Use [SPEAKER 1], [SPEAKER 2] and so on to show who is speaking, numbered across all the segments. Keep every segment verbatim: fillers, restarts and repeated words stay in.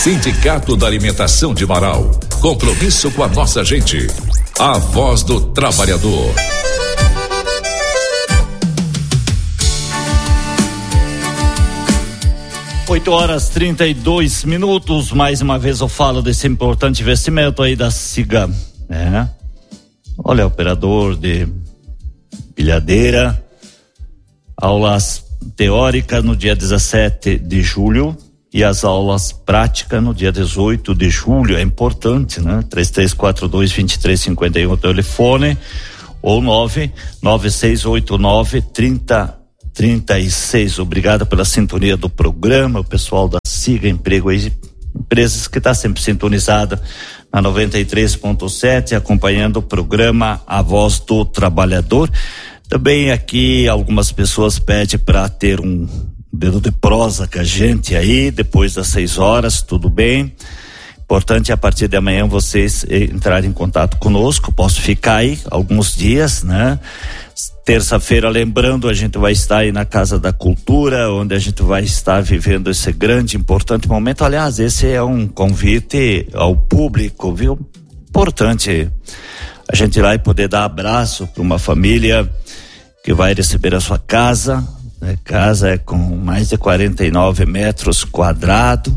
[SPEAKER 1] Sindicato da Alimentação de Marau. Compromisso com a nossa gente. A voz do trabalhador.
[SPEAKER 2] oito horas trinta e dois minutos. Mais uma vez eu falo desse importante investimento aí da SIGA, né? Olha, operador de pilhadeira, aulas teóricas no dia dezessete de julho e as aulas práticas no dia dezoito de julho. É importante, né? três três quatro dois, dois três cinco um, o telefone, ou nove nove seis oito nove, trinta trinta e seis. Obrigado pela sintonia do programa, o pessoal da SIGA Emprego aí, empresas que está sempre sintonizada na noventa e três ponto sete, acompanhando o programa A Voz do Trabalhador. Também aqui algumas pessoas pedem para ter um dedo de prosa com a gente aí, depois das seis horas, tudo bem? Importante a partir de amanhã vocês entrarem em contato conosco, posso ficar aí alguns dias, né? Terça-feira, lembrando, a gente vai estar aí na Casa da Cultura, onde a gente vai estar vivendo esse grande, importante momento. Aliás, esse é um convite ao público, viu? Importante a gente ir lá e poder dar abraço para uma família que vai receber a sua casa, né? Casa é com mais de quarenta e nove metros quadrados,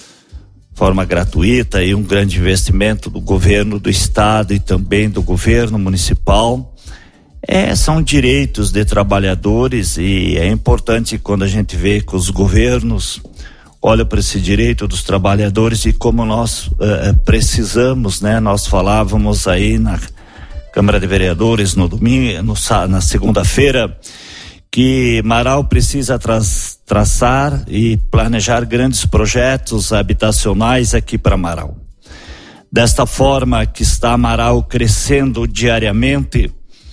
[SPEAKER 2] forma gratuita, e um grande investimento do governo do estado e também do governo municipal. É, são direitos de trabalhadores, e é importante quando a gente vê que os governos olham para esse direito dos trabalhadores e como nós uh, precisamos, né? Nós falávamos aí na Câmara de Vereadores no domingo, no, na segunda-feira, que Marau precisa tra- traçar e planejar grandes projetos habitacionais aqui para Marau. Desta forma que está Marau crescendo diariamente,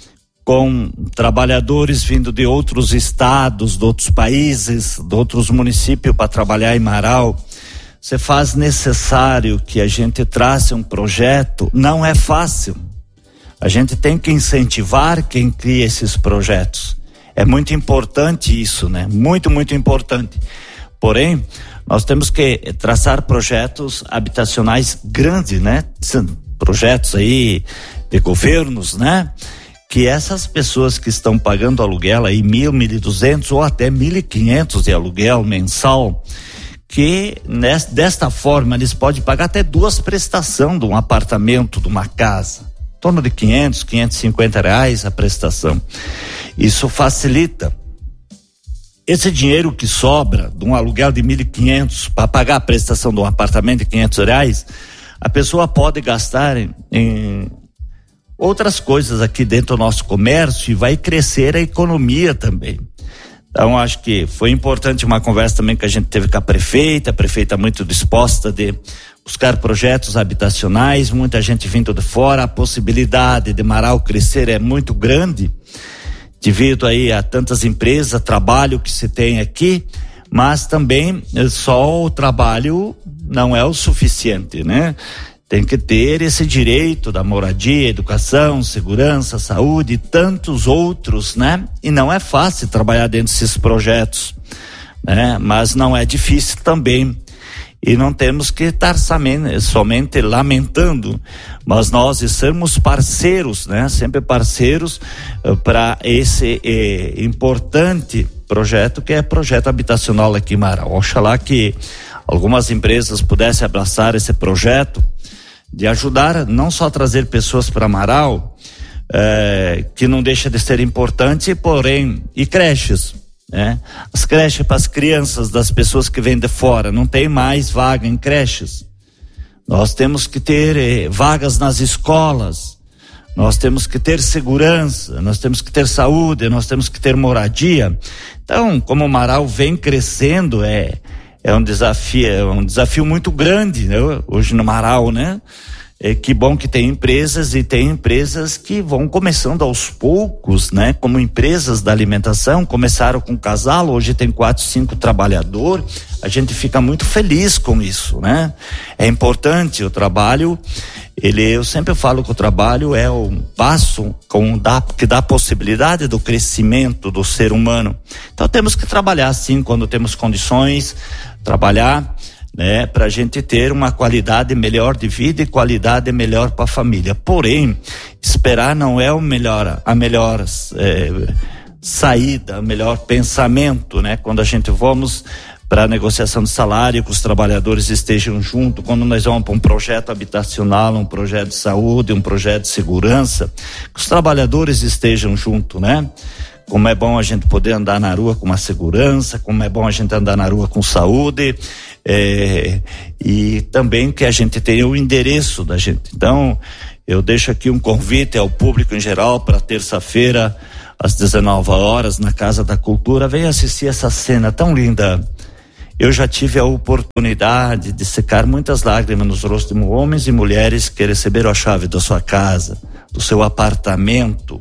[SPEAKER 2] com trabalhadores vindo de outros estados, de outros países, de outros municípios para trabalhar em Marau, se faz necessário que a gente trace um projeto. Não é fácil. A gente tem que incentivar quem cria esses projetos. É muito importante isso, né? Muito, muito importante. Porém, nós temos que traçar projetos habitacionais grandes, né? Projetos aí de governos, né? Que essas pessoas que estão pagando aluguel aí mil, mil e duzentos ou até mil e quinhentos de aluguel mensal, que nesta, desta forma eles podem pagar até duas prestações de um apartamento, de uma casa, em torno de quinhentos, quinhentos e cinquenta reais a prestação. Isso facilita. Esse dinheiro que sobra de um aluguel de mil e quinhentos para pagar a prestação de um apartamento de quinhentos reais, a pessoa pode gastar em, em outras coisas aqui dentro do nosso comércio, e vai crescer a economia também. Então, acho que foi importante uma conversa também que a gente teve com a prefeita, a prefeita muito disposta de buscar projetos habitacionais, muita gente vindo de fora. A possibilidade de Marau crescer é muito grande, devido aí a tantas empresas, trabalho que se tem aqui, mas também só o trabalho não é o suficiente, né? Tem que ter esse direito da moradia, educação, segurança, saúde e tantos outros, né? E não é fácil trabalhar dentro desses projetos, né? Mas não é difícil também. E não temos que estar somente, somente lamentando, mas nós somos parceiros, né? Sempre parceiros uh, para esse eh, importante projeto, que é projeto habitacional aqui em Marau. Oxalá que algumas empresas pudessem abraçar esse projeto de ajudar não só a trazer pessoas para Marau, eh, que não deixa de ser importante, porém, e creches, né? As creches para as crianças das pessoas que vêm de fora, não tem mais vaga em creches. Nós temos que ter eh, vagas nas escolas, nós temos que ter segurança, nós temos que ter saúde, nós temos que ter moradia. Então, como o Marau vem crescendo, é É um desafio, é um desafio muito grande, né? Hoje no Marau, né? É que bom que tem empresas, e tem empresas que vão começando aos poucos, né? Como empresas da alimentação, começaram com casal, hoje tem quatro, cinco trabalhadores. A gente fica muito feliz com isso, né? É importante o trabalho. Ele, eu sempre falo que o trabalho é um passo com, dá, que dá possibilidade do crescimento do ser humano. Então temos que trabalhar sim, quando temos condições, trabalhar né, para a gente ter uma qualidade melhor de vida e qualidade melhor para a família. Porém, esperar não é o melhor, a melhor é, saída, o melhor pensamento, né? Quando a gente vamos para a negociação de salário, que os trabalhadores estejam junto, quando nós vamos para um projeto habitacional, um projeto de saúde, um projeto de segurança, que os trabalhadores estejam junto, né? Como é bom a gente poder andar na rua com uma segurança, como é bom a gente andar na rua com saúde, é, e também que a gente tenha o endereço da gente. Então, eu deixo aqui um convite ao público em geral para terça-feira, às dezenove horas, na Casa da Cultura. Venha assistir essa cena tão linda. Eu já tive a oportunidade de secar muitas lágrimas nos rostos de homens e mulheres que receberam a chave da sua casa, do seu apartamento.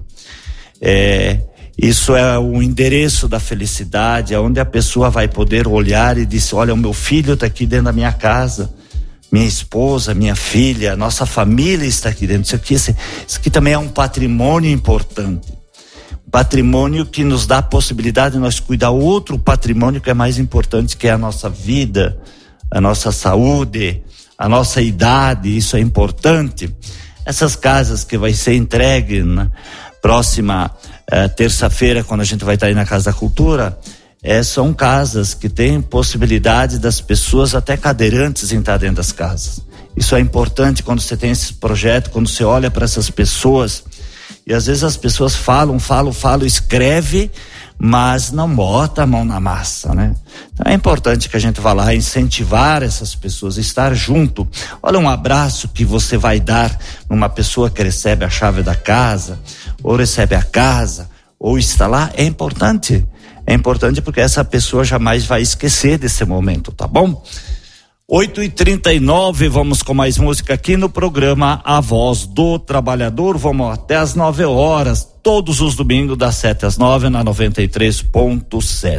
[SPEAKER 2] É, isso é o endereço da felicidade, onde a pessoa vai poder olhar e dizer: olha, o meu filho está aqui dentro da minha casa, minha esposa, minha filha, nossa família está aqui dentro. Isso aqui, isso aqui também é um patrimônio importante. Patrimônio que nos dá a possibilidade de nós cuidar outro patrimônio que é mais importante, que é a nossa vida, a nossa saúde, a nossa idade. Isso é importante. Essas casas que vai ser entregue na próxima eh, terça-feira, quando a gente vai estar aí na Casa da Cultura, eh, são casas que têm possibilidade das pessoas, até cadeirantes, em estar dentro das casas. Isso é importante quando você tem esse projeto, quando você olha para essas pessoas. E às vezes as pessoas falam, falam, falam, escreve, mas não bota a mão na massa, né? Então é importante que a gente vá lá incentivar essas pessoas, estar junto. Olha, um abraço que você vai dar numa pessoa que recebe a chave da casa, ou recebe a casa, ou está lá, é importante. É importante porque essa pessoa jamais vai esquecer desse momento, tá bom? oito e trinta e nove, vamos com mais música aqui no programa A Voz do Trabalhador. Vamos até às nove horas, todos os domingos, das sete às nove, na noventa e três ponto sete.